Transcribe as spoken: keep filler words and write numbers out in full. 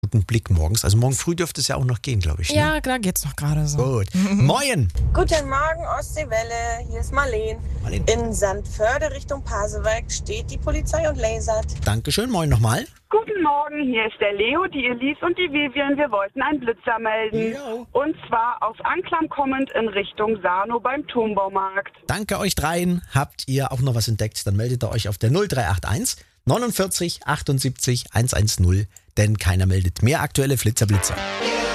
guten Blick morgens. Also morgen früh dürfte es ja auch noch gehen, glaube ich. Ne? Ja, da geht's noch gerade so. Gut. Moin. Guten Morgen, Ostseewelle. Hier ist Marleen. Marleen. In Sandförde Richtung Pasewalk steht die Polizei und lasert. Dankeschön. Moin nochmal. Guten Morgen, hier ist der Leo, die Elise und die Vivian. Wir wollten einen Blitzer melden. Jo. Und zwar auf Anklam kommend in Richtung Sarnow beim Turmbaumarkt. Danke euch dreien. Habt ihr auch noch was entdeckt, dann meldet ihr euch auf der null drei acht eins neunundvierzig achtundsiebzig hundertzehn, denn keiner meldet mehr aktuelle Flitzer Blitzer.